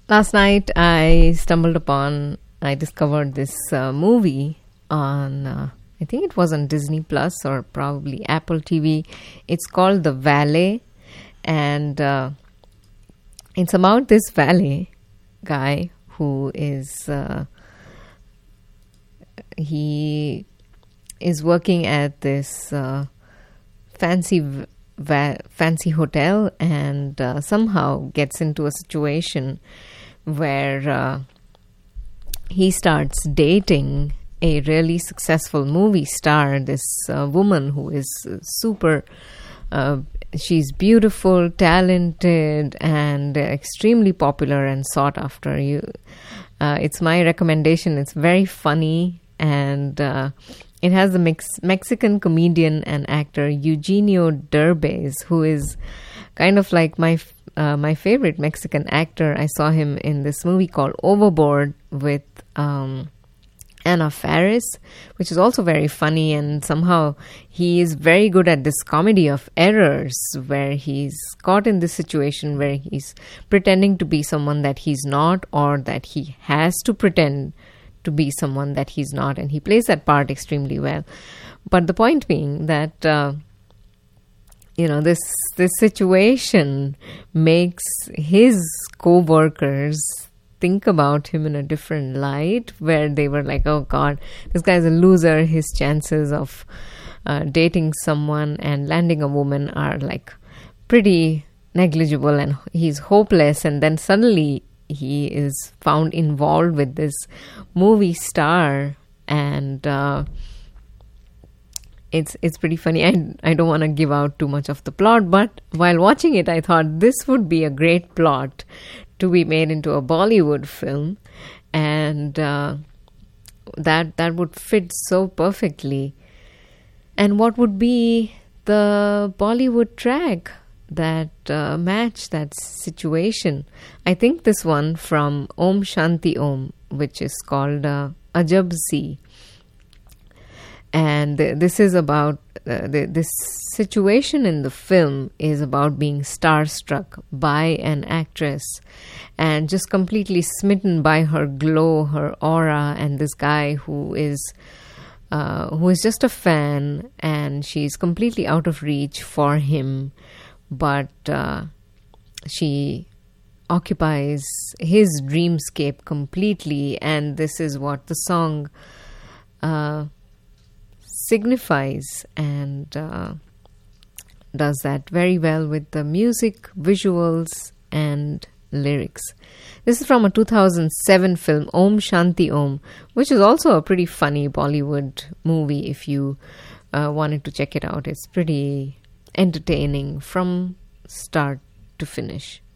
Last night I discovered this movie on, I think it was on Disney Plus or probably Apple TV. It's called The Valet, and it's about this valet guy who is, he is working at this fancy fancy hotel, and somehow gets into a situation where he starts dating a really successful movie star, this woman who is super, she's beautiful, talented, and extremely popular and sought after. It's my recommendation. It's very funny, and it has the Mexican comedian and actor Eugenio Derbez, who is kind of like my favorite Mexican actor. I saw him in this movie called Overboard with Anna Faris, which is also very funny, and somehow he is very good at this comedy of errors where he's caught in this situation where he's pretending to be someone that he's not, or that he has to pretend to be someone that he's not, and he plays that part extremely well. But the point being that this situation makes his co-workers think about him in a different light, where they were like, oh God, this guy's a loser. His chances of dating someone and landing a woman are like pretty negligible, and he's hopeless. And then suddenly he is found involved with this movie star, and it's pretty funny. I don't want to give out too much of the plot, but while watching it, I thought this would be a great plot to be made into a Bollywood film, and that would fit so perfectly. And what would be the Bollywood track that match that situation? I think this one from Om Shanti Om, which is called Ajab Si. And this is about, this situation in the film is about being starstruck by an actress and just completely smitten by her glow, her aura, and this guy who is just a fan, and she's completely out of reach for him, but she occupies his dreamscape completely, and this is what the song signifies, and does that very well with the music, visuals, and lyrics. This is from a 2007 film, Om Shanti Om, which is also a pretty funny Bollywood movie if you wanted to check it out. It's pretty entertaining from start to finish.